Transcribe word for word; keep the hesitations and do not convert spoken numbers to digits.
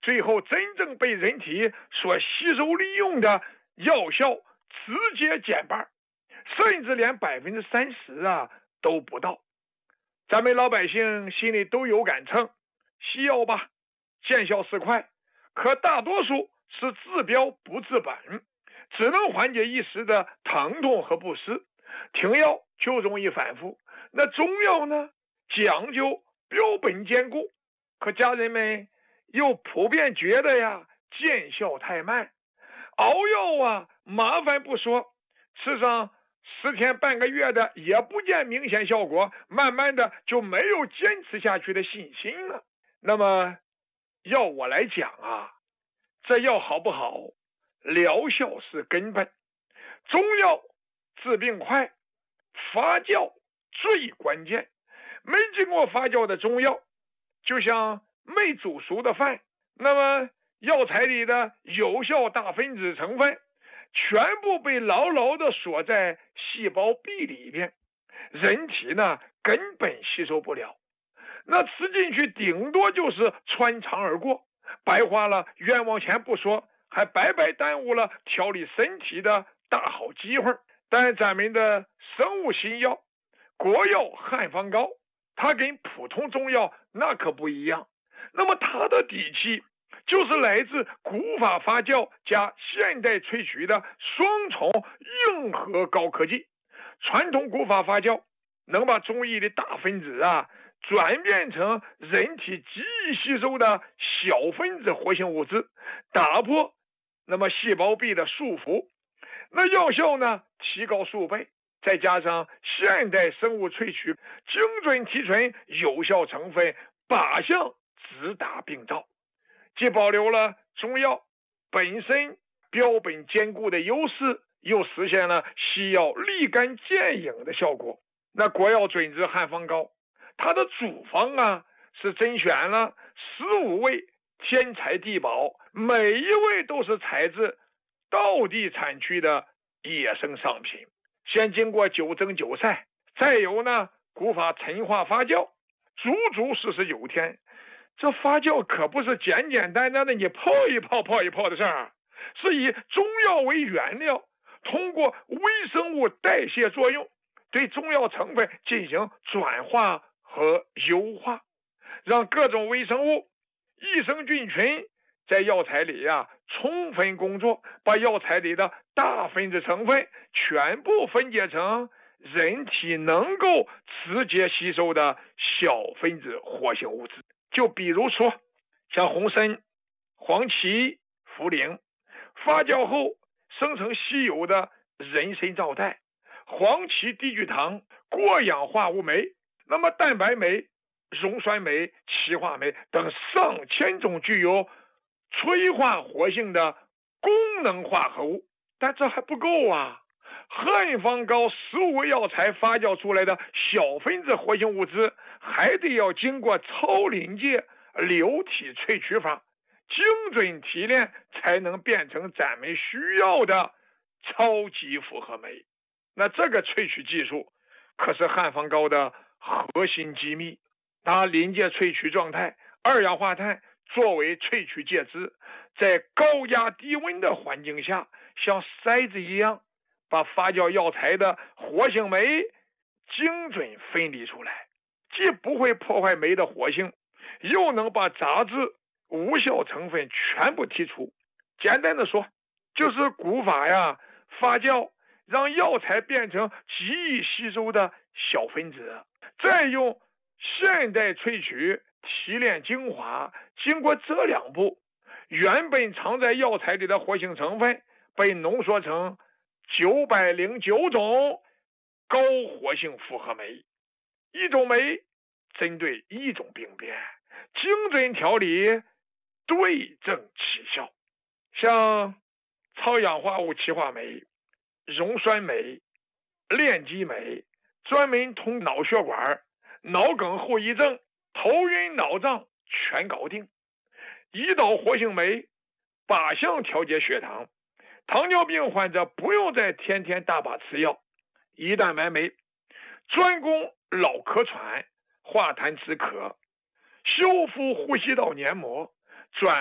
最后真正被人体所吸收利用的药效直接减半，甚至连百分之三十啊都不到。咱们老百姓心里都有杆秤，西药吧，见效是快，可大多数是治标不治本，只能缓解一时的疼痛和不适，停药就容易反复。那中药呢，讲究标本兼顾，可家人们又普遍觉得呀，见效太慢，熬药啊麻烦不说，吃上十天半个月的也不见明显效果，慢慢的就没有坚持下去的信心了。那么要我来讲啊，这药好不好，疗效是根本。中药治病快，发酵最关键。没经过发酵的中药，就像没煮熟的饭，那么药材里的有效大分子成分全部被牢牢地锁在细胞壁里边，人体呢根本吸收不了。那吃进去顶多就是穿肠而过，白花了冤枉钱不说，还白白耽误了调理身体的大好机会。但咱们的生物新药国药汉方膏，它跟普通中药那可不一样。那么它的底气就是来自古法发酵加现代萃取的双重硬核高科技。传统古法发酵能把中医的大分子啊转变成人体极易吸收的小分子活性物质，打破那么细胞壁的束缚，那药效呢提高数倍。再加上现代生物萃取，精准提纯有效成分，靶向直达病灶，既保留了中药本身标本兼顾的优势，又实现了西药立竿见影的效果。那国药准治汉方膏，它的主方啊是甄选了十五位天才地宝，每一位都是采自道地产区的野生商品，先经过九蒸九晒，再由呢古法陈化发酵，足足四十九天。这发酵可不是简简单单的你泡一泡泡一泡的事儿，是以中药为原料，通过微生物代谢作用，对中药成分进行转化和优化，让各种微生物、益生菌群在药材里呀、啊、充分工作，把药材里的大分子成分全部分解成人体能够直接吸收的小分子活性物质。就比如说像红参、黄芪、茯苓，发酵后生成稀有的人参皂苷、黄芪低聚糖、过氧化物酶，那么蛋白酶、溶酸酶、歧化酶等上千种具有催化活性的功能化合物。但这还不够啊，汉方膏十五味药材发酵出来的小分子活性物质，还得要经过超临界流体萃取法，精准提炼，才能变成咱们需要的超级复合酶。那这个萃取技术可是汉方膏的核心机密。它临界萃取状态，二氧化碳作为萃取介质，在高压低温的环境下，像筛子一样把发酵药材的活性酶精准分离出来，既不会破坏酶的活性，又能把杂质无效成分全部剔除。简单的说，就是古法呀发酵让药材变成极易吸收的小分子，再用现代萃取提炼精华，经过这两步，原本藏在药材里的活性成分被浓缩成九百零九种高活性复合酶，一种酶针对一种病变，精准调理，对症起效。像超氧化物歧化酶、溶酸酶、链基酶，专门通脑血管、脑梗后遗症、头晕脑胀全搞定。胰岛活性酶靶向调节血糖，糖尿病患者不用再天天大把吃药。胰蛋白酶专攻老咳喘、化痰止咳，修复呼吸道黏膜，转